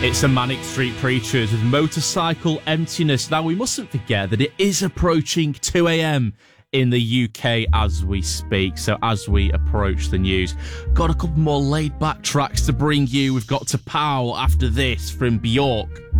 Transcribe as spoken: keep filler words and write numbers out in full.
It's a Manic Street Preachers with Motorcycle Emptiness. Now, we mustn't forget that it is approaching two a.m. in the U K as we speak. So as we approach the news, got a couple more laid-back tracks to bring you. We've got To Pow after this from Bjork.